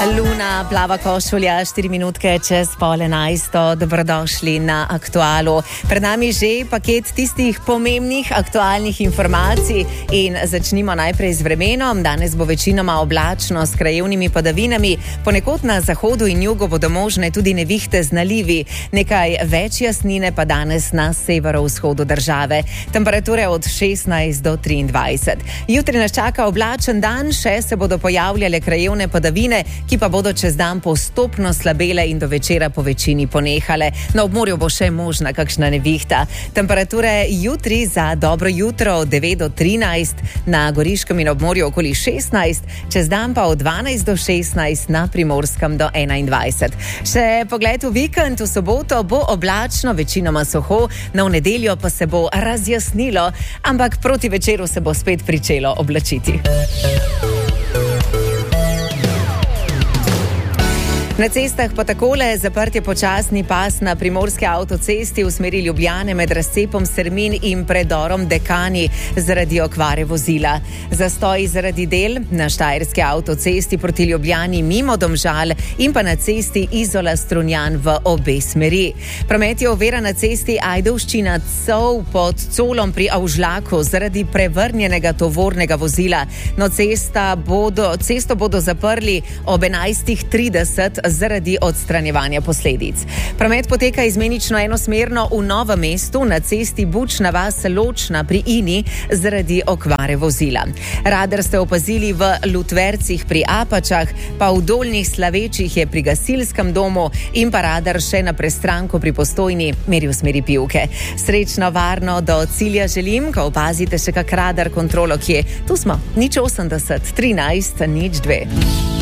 Luna, plava košulja, 4 minutke čez 10:30. Dobrodošli na Aktualu. Pred nami že paket tistih pomembnih aktualnih informacij in začnimo najprej z vremenom. Danes bo večinoma oblačno s krajevnimi padavinami. Ponekod na zahodu in jugu bodo možne tudi nevihte z nalivi. Nekaj več jasnine pa danes na severovzhodu države. Temperature od 16 do 23. Jutri nas čaka oblačen dan, še se bodo pojavljale krajevne padavine, ki pa bodo čez dan postopno slabele in do večera po večini ponehale. Na obmorju bo še možna kakšna nevihta. Temperature jutri za dobro jutro od 9 do 13, na Goriškem in obmorju okoli 16, čez dan pa od 12 do 16, na Primorskem do 21. Še pogled v vikend, v soboto bo oblačno, večinoma suho, na v nedeljo pa se bo razjasnilo, ampak proti večeru se bo spet pričelo oblačiti. Na cestah pa takole, zaprt je počasni pas na primorski avtocesti v smeri Ljubljane med razcepom Strmin in predorom Dekani zaradi okvare vozila. Zastoj zaradi del na štajerski avtocesti proti Ljubljani mimo Domžal in pa na cesti Izola-Strunjan v obe smeri. Promet je oviran na cesti Ajdovščina-Cov pod Colom pri Avžlaku zaradi prevrnjenega tovornega vozila. No, cesto bodo zaprli ob 11:30 zaradi odstranjevanja posledic. Promet poteka izmenično enosmerno v Novem mestu na cesti Bučna vas-Ločna pri Ini zaradi okvare vozila. Radar ste opazili v Lutvercih pri Apačah, pa v Dolnjih Slavečih je pri gasilskem domu in pa radar še na Prestranku pri Postojni meri v smeri Pivke. Srečno, varno do cilja želim, ko opazite še kak radar kontrolo, kje. Tu smo, 080 13 02.